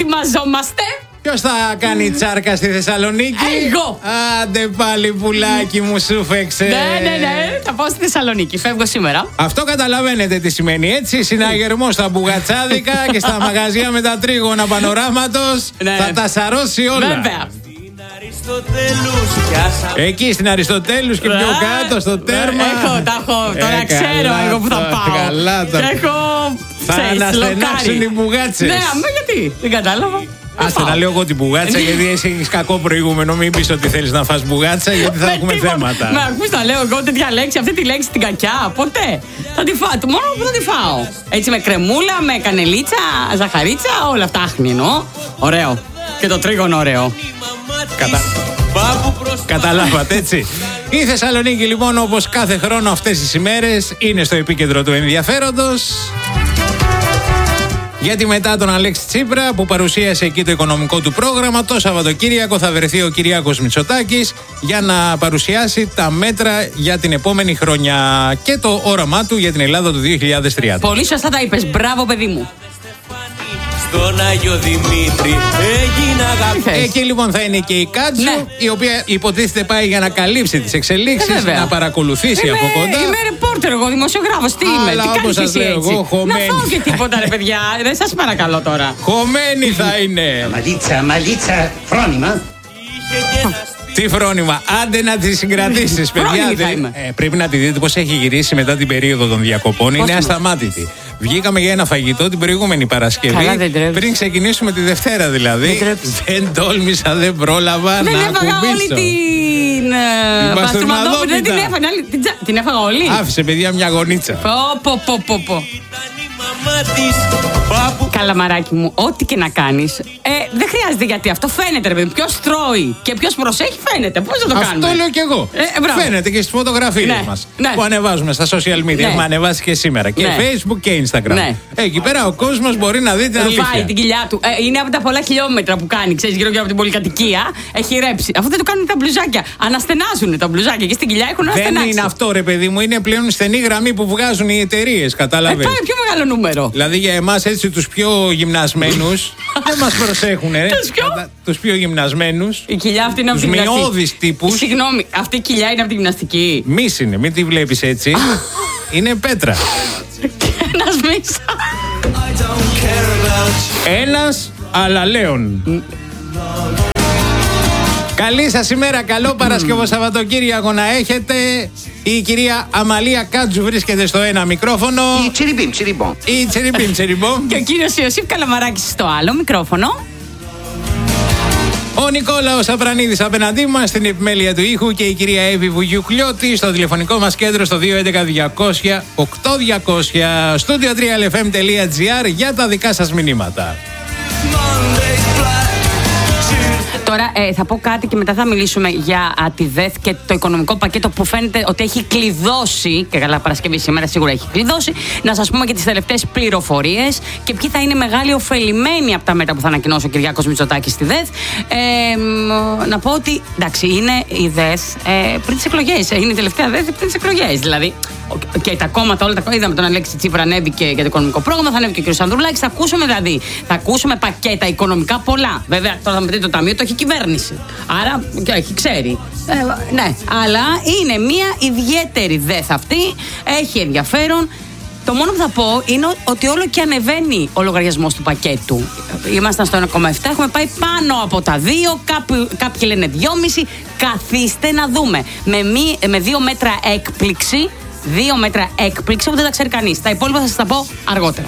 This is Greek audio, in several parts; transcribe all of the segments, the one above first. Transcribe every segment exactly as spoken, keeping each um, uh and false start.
προετοιμαζόμαστε. Ποιος θα κάνει τσάρκα στη Θεσσαλονίκη? Εγώ. Άντε πάλι πουλάκι μου, σου φέξε. Ναι, ναι, ναι. Θα πάω στη Θεσσαλονίκη. Φεύγω σήμερα. Αυτό καταλαβαίνετε τι σημαίνει, έτσι. Συναγερμός στα μπουγατσάδικα και στα μαγαζιά με τα τρίγωνα πανοράματος. Ναι. Θα τα σαρώσει όλα. Βέβαια. Εκεί στην Αριστοτέλους και πιο κάτω στο τέρμα. Έχω, τα έχω. Τώρα Ε, ξέρω καλά εγώ που θα το, πάω. καλά το. Και έχω. Θα ξέρεις, αναστενάξουν λοκάρι. οι μπουγάτσες. Ναι, αμέ γιατί. Δεν κατάλαβα. Άσε να λέω εγώ την μπουγάτσα, γιατί εσύ έχεις κακό προηγούμενο. Μην πεις ότι θέλεις να φας μπουγάτσα, γιατί θα Με έχουμε τίποτα. θέματα. Με ακούς να λέω εγώ τέτοια λέξη, αυτή τη λέξη την κακιά. Ποτέ. Θα τη φάω. Το μόνο που θα τη φάω. Έτσι με κρεμούλα, με κανελίτσα, ζαχαρίτσα, όλα αυτά άχνη εννοώ. Ωραίο. Και το τρίγωνο ωραίο. Κατα... Καταλάβατε, έτσι. Η Θεσσαλονίκη λοιπόν, όπως κάθε χρόνο αυτές τις ημέρες, είναι στο επίκεντρο του ενδιαφέροντος. Γιατί μετά τον Αλέξη Τσίπρα που παρουσίασε εκεί το οικονομικό του πρόγραμμα, το Σαββατοκύριακο θα βρεθεί ο Κυριάκος Μητσοτάκης για να παρουσιάσει τα μέτρα για την επόμενη χρονιά και το όραμά του για την Ελλάδα του δύο χιλιάδες τριάντα. Πολύ σωστά τα είπες. Μπράβο, παιδί μου. Στον Άγιο Δημήτρη έγινα αγαπητή. Εκεί λοιπόν θα είναι και η Κάτζου, Ναι. η οποία υποτίθεται πάει για να καλύψει τις εξελίξεις, Ε, βέβαια. να παρακολουθήσει Είμαι, από κοντά. είμαι ρεπόρτερ εγώ, δημοσιογράφος. Τι είμαι, Αλλά τι όπως κάνεις σας εσύ λέω έτσι? εγώ, χωμένη. Να φάω και τίποτα ρε παιδιά, δεν σας παρακαλώ τώρα. Χωμένη θα είναι. Μαλίτσα, μαλίτσα, φρόνημα. Τι φρόνημα, άντε να τη συγκρατήσεις, παιδιά. Φρόνιμη θα Δεν- είμαι. ε, πρέπει να τη δείτε πώς έχει γυρίσει μετά την περίοδο των διακοπών. Πώς Είναι μου? ασταμάτητη. Βγήκαμε για ένα φαγητό την προηγούμενη Παρασκευή. Καλά, δεν τρέπεις. Πριν ξεκινήσουμε τη Δευτέρα δηλαδή. Δεν τρέπεις. Δεν τόλμησα, δεν πρόλαβα Δεν να έφαγα όλη ακουμπήσω. την ε, παστρουμαδόπιτα. Δεν την παστρουμαδόπιτα. έφαγα. άλλη- την τσα- Την έφαγα όλη. Άφησε, παιδιά, μια γονίτσα. Πω, πω, πω, πω, πω. Μαμά της πάπου. Καλαμαράκι μου, ό,τι και να κάνεις, ε, δεν χρειάζεται γιατί αυτό φαίνεται, ρε παιδί. Ποιος τρώει και ποιος προσέχει, φαίνεται. Πώς θα το κάνουμε? Αυτό λέω κι εγώ. Ε, μπράβο. Φαίνεται και στις φωτογραφίες Ναι, μας ναι. που ανεβάζουμε στα social media. Ναι. Έχουμε ανεβάσει και σήμερα. Και Ναι. Facebook και Instagram. Ναι. Εκεί πέρα ο κόσμος μπορεί να δει την Ρουφάει αλήθεια. την κοιλιά του. Ε, είναι από τα πολλά χιλιόμετρα που κάνει, ξέρεις, γύρω γύρω από την πολυκατοικία. Έχει ρέψει. Αφού δεν του κάνουν τα μπλουζάκια. Αναστενάζουν τα μπλουζάκια και στην κοιλιά έχουν Δεν αναστενάξει. είναι αυτό, ρε παιδί μου. Είναι πλέον στενή γραμμή που βγάζουν οι εταιρείες. Ε, Κατάλαβες. πάρε πιο μεγάλο νούμερο. Δηλαδή για εμάς έτσι τους πιο γυμνασμένους δεν μας προσέχουν. Τους ποιο? Τους πιο γυμνασμένους. Η κοιλιά αυτή είναι από Τους τη γυμναστική. μειώδεις τύπους. Συγγνώμη, αυτή η κοιλιά είναι από τη γυμναστική. Μης είναι, μην τη βλέπεις έτσι. Είναι πέτρα. Ένας μίσα. Ένας αλαλέον. Καλή σας ημέρα, καλό Παρασκευό Σαββατοκύριακο να έχετε. Η κυρία Αμαλία Κάτζου βρίσκεται στο ένα μικρόφωνο. Η τσιριμπίμ, τσιριμπόμ. Η τσιριμπίμ τσιριμπόμ. Και ο κύριος Ιωσήφ Καλαμαράκης στο άλλο μικρόφωνο. Ο Νικόλαος Απρανίδης απέναντί μας στην επιμέλεια του ήχου και η κυρία Εύη Βουγιουκλιώτη στο τηλεφωνικό μας κέντρο στο δύο έντεκα διακόσια οκτώ διακόσια studio τρία ελ εφ εμ τελεία τζι άρ για τα δικά σας μηνύματα. Τώρα ε, θα πω κάτι και μετά θα μιλήσουμε για α, τη ΔΕΘ και το οικονομικό πακέτο που φαίνεται ότι έχει κλειδώσει. Και καλά, Παρασκευή σήμερα σίγουρα έχει κλειδώσει. Να σας πούμε και τις τελευταίες πληροφορίες και ποιοι θα είναι μεγάλοι ωφελημένοι από τα μέτρα που θα ανακοινώσει ο Κυριάκος Μητσοτάκης στη ΔΕΘ. Ε, μ, να πω ότι εντάξει, είναι η ΔΕΘ ε, πριν τις εκλογές. Είναι η τελευταία ΔΕΘ πριν τις εκλογές. Δηλαδή, ο- και τα κόμματα, όλα τα κόμματα. Είδαμε τον Αλέξη Τσίπρα ανέβηκε για το οικονομικό πρόγραμμα, θα ανέβηκε και ο κ. Ανδρουλάκης. Θα ακούσουμε δηλαδή, θα ακούσουμε πακέτα οικονομικά πολλά. Βέβαια, τώρα θα μου πείτε το ταμείο το έχει η κυβέρνηση. Άρα, και έχει, ξέρει. Ε, ναι, αλλά είναι μια ιδιαίτερη ΔΕΘ αυτή. Έχει ενδιαφέρον. Το μόνο που θα πω είναι ότι όλο και ανεβαίνει ο λογαριασμός του πακέτου. Ήμασταν στο ένα κόμμα επτά, έχουμε πάει πάνω από τα δύο, κάποιοι, κάποιοι λένε δυόμισι. Καθίστε να δούμε. Με, μη, με δύο μέτρα έκπληξη, δύο μέτρα έκπληξη που δεν τα ξέρει κανείς. Τα υπόλοιπα θα σας τα πω αργότερα.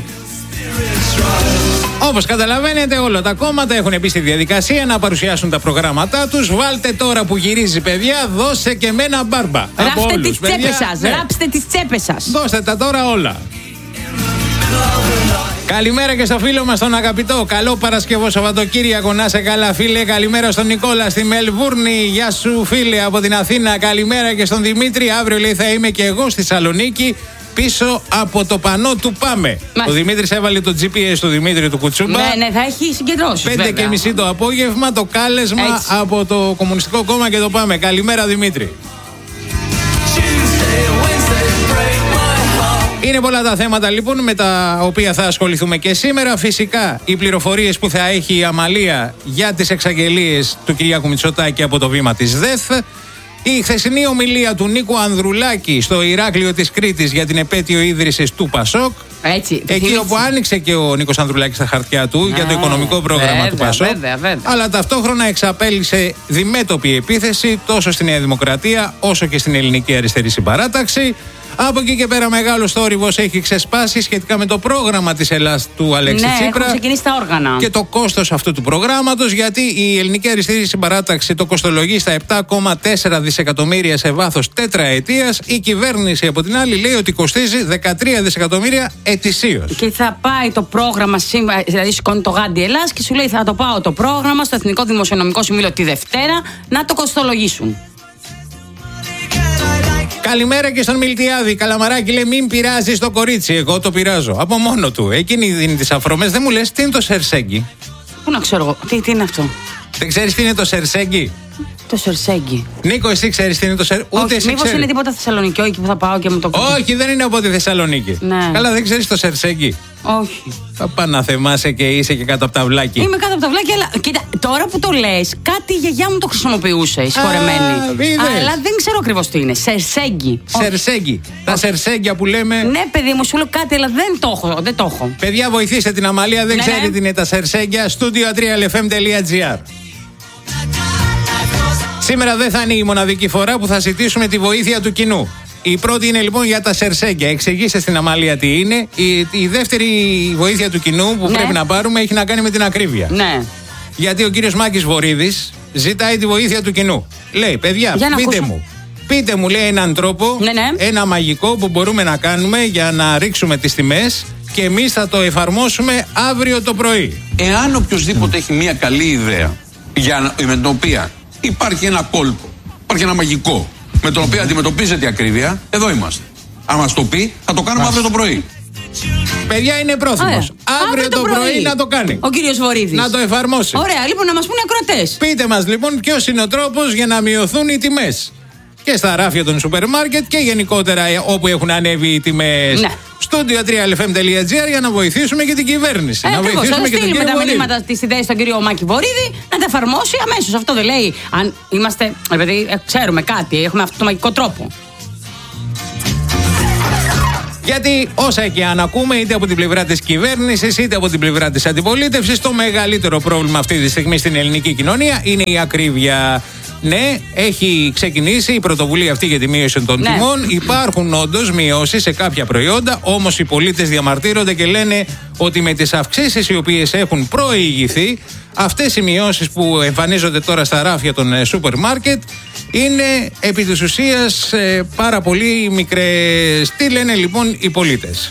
Όπως καταλαβαίνετε, όλα τα κόμματα έχουν μπει στη διαδικασία να παρουσιάσουν τα προγράμματά τους. Βάλτε τώρα που γυρίζει, παιδιά, δώσε και μένα μπάρμπα. Από Ράψτε όλους, τις παιδιά. τσέπες σας, Ναι. ράψτε τις τσέπες σας. Δώστε τα τώρα όλα. Καλημέρα και στο φίλο μας τον αγαπητό. Καλό Παρασκευό Σαββατοκύριακο. Να σε καλά, φίλε. Καλημέρα στον Νικόλα στη Μελβούρνη. Γεια σου, φίλε, από την Αθήνα. Καλημέρα και στον Δημήτρη. Αύριο, λέει, θα είμαι και εγώ στη Σαλονίκη. Πίσω από το πανό του Πάμε. Μάλιστα. Ο Δημήτρης έβαλε το τζι πι ες του Δημήτρη του Κουτσούμπα. Ναι, ναι, θα έχει συγκεντρώσει. Πέντε και μισή το απόγευμα το κάλεσμα Έτσι. από το Κομμουνιστικό Κόμμα και το Πάμε. Καλημέρα, Δημήτρη. Είναι πολλά τα θέματα λοιπόν με τα οποία θα ασχοληθούμε και σήμερα. Φυσικά οι πληροφορίες που θα έχει η Αμαλία για τις εξαγγελίες του Κυριάκου Μητσοτάκη από το βήμα της ΔΕΘ. Η χθεσινή ομιλία του Νίκου Ανδρουλάκη στο Ηράκλειο της Κρήτης για την επέτειο ίδρυσης του Πασόκ. Έτσι, εκεί θυμίτσι. Όπου άνοιξε και ο Νίκος Ανδρουλάκης τα χαρτιά του ναι, για το οικονομικό πρόγραμμα βέβαια, του Πασόκ. Βέβαια, βέβαια. Αλλά ταυτόχρονα εξαπέλυσε διμέτωπη επίθεση τόσο στη Νέα Δημοκρατία όσο και στην Ελληνική Αριστερή Συμπαράταξη. Από εκεί και πέρα μεγάλος θόρυβος έχει ξεσπάσει σχετικά με το πρόγραμμα της Ελλάς του Αλέξη ναι, Τσίπρα. Έχουν ξεκινήσει τα όργανα. Και το κόστος αυτού του προγράμματος, γιατί η Ελληνική Αριστερή Συμπαράταξη το κοστολογεί στα επτά κόμμα τέσσερα δισεκατομμύρια σε βάθος τετραετίας. Η κυβέρνηση από την άλλη λέει ότι κοστίζει δεκατρία δισεκατομμύρια ετησίως. Και θα πάει το πρόγραμμα, δηλαδή σηκώνει το γάντι Ελλάς και σου λέει θα το πάω το πρόγραμμα στο Εθνικό Δημοσιονομικό Συμβούλιο τη Δευτέρα να το κοστολογήσουν. Καλημέρα και στον Μιλτιάδη. Καλαμαράκι λέει: μην πειράζει το κορίτσι. Εγώ το πειράζω. Από μόνο του. Εκείνη δίνει τις αφρομές. Δεν μου λες τι είναι το σερσέγγι. Πού να ξέρω εγώ. Τι, τι είναι αυτό. Δεν ξέρεις τι είναι το σερσέγγι. Το σερσέγγι. Νίκο, εσύ ξέρεις τι είναι το σερσέγγι. Ούτε εσύ. Μήπως είναι τίποτα Θεσσαλονίκη, εκεί που θα πάω και μου το πω. Όχι, δεν είναι από τη Θεσσαλονίκη. Ναι. Καλά, δεν ξέρεις το σερσέγγι. Όχι. Θα πά να θεμάσαι και είσαι και κάτω από τα βλάκι. Είμαι κάτω από τα βλάκι, αλλά κοίτα, τώρα που το λες, κάτι η γιαγιά μου το χρησιμοποιούσε, συγχωρεμένη. Αλλά δεν ξέρω ακριβώς τι είναι. Σερσέγγι. Σερσέγγι. Τα σερσέγγια που λέμε. Ναι, παιδί μου, σου λέω κάτι, αλλά δεν το έχω. Δεν το έχω. Παιδιά, βοηθήστε την Αμαλία, δεν ναι, ξέρει ναι. τι είναι τα σερσέγγια. στούντιο τρία ελ εφ εμ τελεία τζι άρ. Σήμερα δεν θα είναι η μοναδική φορά που θα ζητήσουμε τη βοήθεια του κοινού. Η πρώτη είναι λοιπόν για τα σερσέγγια. Εξηγήστε στην Αμαλία τι είναι. Η, η δεύτερη βοήθεια του κοινού που ναι. πρέπει να πάρουμε έχει να κάνει με την ακρίβεια. Ναι. Γιατί ο κύριος Μάκης Βορίδης ζητάει τη βοήθεια του κοινού. Λέει, παιδιά, πείτε ακούσω. μου. Πείτε μου, λέει, έναν τρόπο, ναι, ναι. ένα μαγικό που μπορούμε να κάνουμε για να ρίξουμε τις τιμές και εμείς θα το εφαρμόσουμε αύριο το πρωί. Εάν οποιοδήποτε έχει μια καλή ιδέα για, με την οποία υπάρχει ένα κόλπο, υπάρχει ένα μαγικό με τον οποίο αντιμετωπίζεται η ακρίβεια, εδώ είμαστε. Αν μας το πει, θα το κάνουμε αύριο το πρωί. Παιδιά, είναι πρόθυμος. Αύριο, αύριο το, το πρωί. πρωί να το κάνει. Ο κύριος Βορίδης. Να το εφαρμόσει. Ωραία, λοιπόν, να μας πούνε ακροατές. Πείτε μας λοιπόν ποιος είναι ο τρόπος για να μειωθούν οι τιμές. Και στα ράφια των σούπερ μάρκετ και γενικότερα όπου έχουν ανέβει οι τιμές. Ναι. στούντιο τρία ελ εφ εμ τελεία τζι άρ για να βοηθήσουμε και την κυβέρνηση. Ε, να ακριβώς, βοηθήσουμε και τον κύριο τα Βορίδη. μηνύματα της ιδέας στον κύριο Μάκη Βορίδη να τα εφαρμόσει αμέσως. Αυτό δεν λέει. Αν είμαστε, επειδή ξέρουμε κάτι, έχουμε αυτό το μαγικό τρόπο. Γιατί όσα και αν ακούμε, είτε από την πλευρά της κυβέρνησης είτε από την πλευρά της αντιπολίτευσης, το μεγαλύτερο πρόβλημα αυτή τη στιγμή στην ελληνική κοινωνία είναι η ακρίβεια. Ναι, έχει ξεκινήσει η πρωτοβουλία αυτή για τη μείωση των ναι. τιμών. Υπάρχουν όντως μειώσεις σε κάποια προϊόντα, όμως οι πολίτες διαμαρτύρονται και λένε ότι με τις αυξήσεις οι οποίες έχουν προηγηθεί, αυτές οι μειώσεις που εμφανίζονται τώρα στα ράφια των σούπερ μάρκετ είναι επί της ουσίας πάρα πολύ μικρές. Τι λένε λοιπόν οι πολίτες.